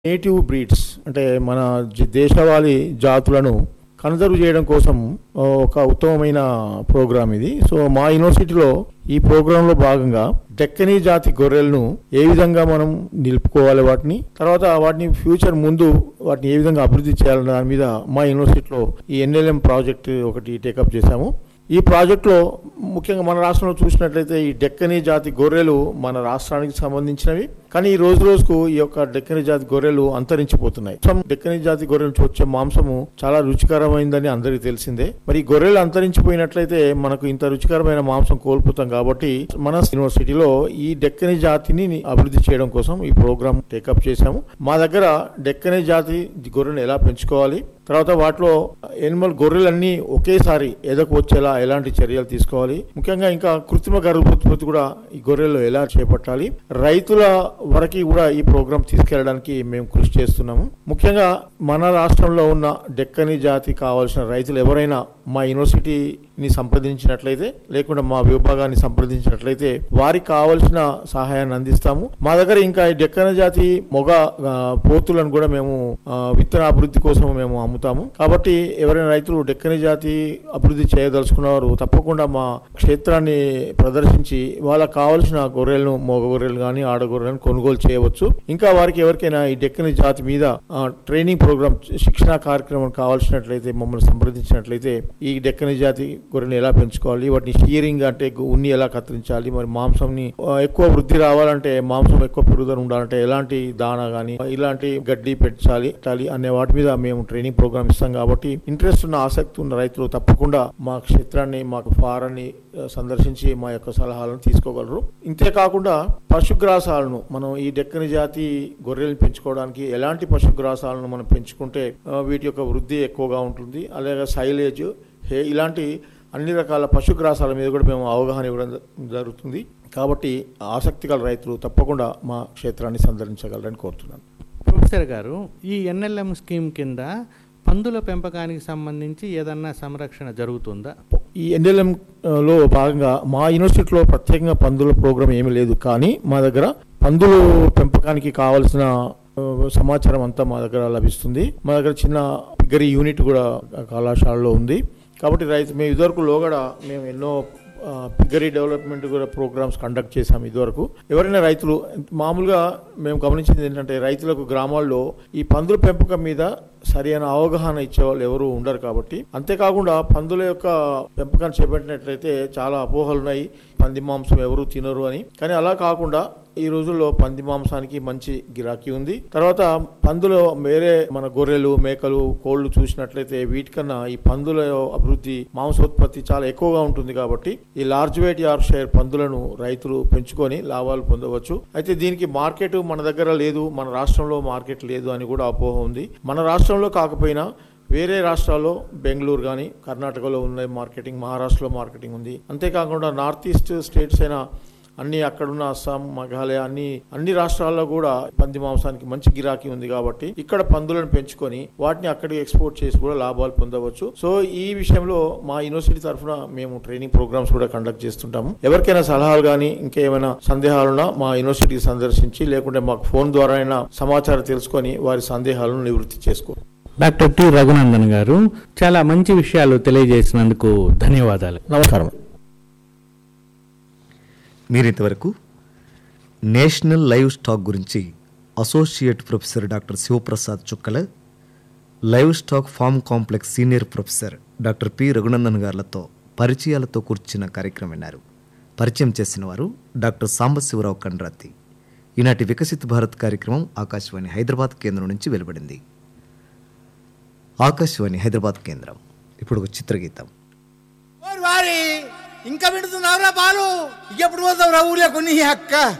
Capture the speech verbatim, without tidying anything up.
Native breeds అంటే మన జ- దేశవాళీ జాతులను కన్జర్వ్ చేయడం కోసం ఆ, ఒక ఉత్తమమైన ప్రోగ్రామ్ ఇది. సో మా యూనివర్సిటీలో ఈ ప్రోగ్రాంలో భాగంగా డెక్కనీ జాతి గొర్రెలను ఏ విధంగా మనం నిలుపుకోవాలి, వాటిని తర్వాత వాటిని ఫ్యూచర్ ముందు వాటిని ఏ విధంగా అభివృద్ధి చేయాలన్న దాని మీద మా యూనివర్సిటీలో ఈ ఎన్ఎల్ఎం ప్రాజెక్ట్ ఒకటి టేకప్ చేశాము. ఈ ప్రాజెక్టులో ముఖ్యంగా మన రాష్ట్రంలో చూసినట్లయితే ఈ డెక్కనీ జాతి గొర్రెలు మన రాష్ట్రానికి సంబంధించినవి, కానీ ఈ రోజు రోజుకు ఈ యొక్క డెక్కనీ జాతి గొర్రెలు అంతరించిపోతున్నాయి. మాంసం, డెక్కనీ జాతి గొర్రెల నుంచి వచ్చే మాంసము చాలా రుచికరమైందని అందరికీ తెలిసిందే. మరి ఈ గొర్రెలు అంతరించిపోయినట్లయితే మనకు ఇంత రుచికరమైన మాంసం కోల్పోతాం. కాబట్టి మన యూనివర్సిటీలో ఈ డెక్కనీ జాతిని అభివృద్ధి చేయడం కోసం ఈ ప్రోగ్రామ్ టేకప్ చేశాము. మా దగ్గర డెక్కనీ జాతి గొర్రెను ఎలా పెంచుకోవాలి, తర్వాత వాటిలో ఎనిమల్ గొర్రెలన్నీ ఒకేసారి ఎదకు వచ్చేలా ఎలాంటి చర్యలు తీసుకోవాలి, ముఖ్యంగా ఇంకా కృత్రిమ గర్భోత్పత్తి కూడా ఈ గొర్రెల్లో ఎలా చేపట్టాలి, రైతుల వరకు కూడా ఈ ప్రోగ్రాం తీసుకెళ్లడానికి మేము కృషి చేస్తున్నాము. ముఖ్యంగా మన రాష్ట్రంలో ఉన్న డెక్కనీ జాతి కావాల్సిన రైతులు ఎవరైనా మా యూనివర్సిటీని సంప్రదించినట్లయితే లేకుంటే మా విభాగాన్ని సంప్రదించినట్లయితే వారికి కావాల్సిన సహాయాన్ని అందిస్తాము. మా దగ్గర ఇంకా ఈ డెక్కనీ జాతి మొగ ఆ, పోతులను కూడా మేము ఆ, విత్తన అభివృద్ధి కోసం మేము అమ్ముతాము. కాబట్టి ఎవరైనా రైతులు డెక్కనీ జాతి అభివృద్ధి చేయదలుచుకున్నవారు తప్పకుండా మా క్షేత్రాన్ని ప్రదర్శించి వాళ్ళకి కావాల్సిన గొర్రెలను, మగ గొర్రెలు కానీ ఆడ గొర్రెలను కొనుగోలు చేయవచ్చు. ఇంకా వారికి ఎవరికైనా ఈ డెక్కనీ జాతి మీద ఆ, ట్రైనింగ్ ప్రోగ్రామ్, శిక్షణా కార్యక్రమం కావాల్సినట్లయితే మమ్మల్ని సంప్రదించినట్లయితే ఈ డెక్కనీ జాతి గొర్రెని ఎలా పెంచుకోవాలి, వాటిని షీరింగ్ అంటే ఉన్ని ఎలా కత్తిరించాలి, మరి మాంసంని ఆ, ఎక్కువ వృద్ధి రావాలంటే, మాంసం ఎక్కువ పెరుగుదల ఉండాలంటే ఎలాంటి దానా గానీ ఇలాంటి గడ్డి పెంచాలి పెట్టాలి అనే వాటి మీద మేము ట్రైనింగ్ ప్రోగ్రామ్ ఇస్తాం. కాబట్టి ఇంట్రెస్ట్ ఉన్న, ఆసక్తి ఉన్న రైతులు తప్పకుండా మా క్షేత్రాన్ని, మాకు ఫారాన్ని ఆ, సందర్శించి మా యొక్క సలహాలను తీసుకోగలరు. ఇంతేకాకుండా పశుగ్రాసాలను మనం ఈ డెక్కనీ జాతి గొర్రెలను పెంచుకోవడానికి ఎలాంటి పశుగ్రాసాలను మనం పెంచుకుంటే ఆ, వీటి యొక్క వృద్ధి ఎక్కువగా ఉంటుంది, అలాగే సైలేజ్, హే ఇలాంటి అన్ని రకాల పశుగ్రాసాల మీద కూడా మేము అవగాహన ఇవ్వడం జరుగుతుంది. కాబట్టి ఆసక్తి గల రైతులు తప్పకుండా మా క్షేత్రాన్ని సందర్శించగలరని కోరుతున్నాను. ప్రొఫెసర్ గారు, ఈ ఎన్ఎల్ఎం స్కీమ్ కింద పందుల పెంపకానికి సంబంధించి ఏదన్నా సంరక్షణ జరుగుతుందా? ఈ ఎన్ఎల్ఎం లో భాగంగా మా యూనివర్సిటీలో ప్రత్యేకంగా పందుల ప్రోగ్రాం ఏమీ లేదు, కానీ మా దగ్గర పందుల పెంపకానికి కావాల్సిన ఆ, సమాచారం అంతా మా దగ్గర లభిస్తుంది. మా దగ్గర చిన్న పిగ్గరీ యూనిట్ కూడా కళాశాలలో ఉంది. కాబట్టి రైతు మేము ఇదివరకు లోగడ మేము ఎన్నో ఆ, పిగ్గరీ డెవలప్మెంట్ కూడా ప్రోగ్రామ్స్ కండక్ట్ చేశాము ఇదివరకు. ఎవరైనా రైతులు మామూలుగా మేము గమనించింది ఏంటంటే రైతులకు గ్రామాల్లో ఈ పందుల పెంపకం మీద సరైన అవగాహన ఇచ్చేవాళ్ళు ఎవరు ఉండరు. కాబట్టి అంతేకాకుండా పందుల యొక్క పెంపకాన్ని చేపట్టినట్లయితే చాలా అపోహలు ఉన్నాయి, పంది మాంసం ఎవరు తినరు అని. కానీ అలా కాకుండా ఈ రోజుల్లో పంది మాంసానికి మంచి గిరాకీ ఉంది. తర్వాత పందులు వేరే మన గొర్రెలు, మేకలు, కోళ్లు చూసినట్లయితే వీటికన్నా ఈ పందుల అభివృద్ధి, మాంసోత్పత్తి చాలా ఎక్కువగా ఉంటుంది. కాబట్టి ఈ లార్జ్ వెయిట్ యార్క్షైర్ పందులను రైతులు పెంచుకొని లాభాలు పొందవచ్చు. అయితే దీనికి మార్కెట్ మన దగ్గర లేదు, మన రాష్ట్రంలో మార్కెట్ లేదు అని కూడా అపోహ ఉంది. మన రాష్ట్రంలో కాకపోయినా వేరే రాష్ట్రాల్లో, బెంగళూరు కానీ కర్ణాటకలో ఉన్న మార్కెటింగ్, మహారాష్ట్రలో మార్కెటింగ్ ఉంది. అంతేకాకుండా నార్త్ ఈస్ట్ స్టేట్స్ అయినా అన్ని అక్కడున్న అస్సాం, మేఘాలయ అన్ని అన్ని రాష్ట్రాల్లో కూడా పంది మాంసానికి మంచి గిరాకీ ఉంది. కాబట్టి ఇక్కడ పందులను పెంచుకొని వాటిని అక్కడికి ఎక్స్పోర్ట్ చేసి కూడా లాభాలు పొందవచ్చు. సో ఈ విషయంలో మా యూనివర్సిటీ తరఫున మేము ట్రైనింగ్ ప్రోగ్రామ్స్ కూడా కండక్ట్ చేస్తుంటాము. ఎవరికైనా సలహాలు కానీ ఇంకేమైనా సందేహాలున్నా మా యూనివర్సిటీకి సందర్శించి లేకుంటే మాకు ఫోన్ ద్వారా అయినా సమాచారం తెలుసుకొని వారి సందేహాలను నివృత్తి చేసుకో. డాక్టర్ టి రఘునందన్ గారు, చాలా మంచి విషయాలు తెలియజేసినందుకు ధన్యవాదాలు. నమస్కారం. మీరు ఇంతవరకు నేషనల్ లైవ్ స్టాక్ గురించి అసోసియేట్ ప్రొఫెసర్ డాక్టర్ శివప్రసాద్ చుక్కల, live stock form complex senior professor doctor P Raghunandan గారులతో పరిచయాలతో కూర్చున్న కార్యక్రమం విన్నారు. పరిచయం చేసిన వారు డాక్టర్ సాంబశివరావు కండ్రాతి. ఈనాటి వికసిత్ భారత్ కార్యక్రమం ఆకాశవాణి హైదరాబాద్ కేంద్రం నుంచి వెలువడింది. ఆకాశవాణి హైదరాబాద్ కేంద్రం. ఇప్పుడు ఒక చిత్రగీతం. ఇంకా వింటున్నావురా బాలు, ఇంకెప్పుడు పోతావు రా ఊర్లో కొన్ని అక్క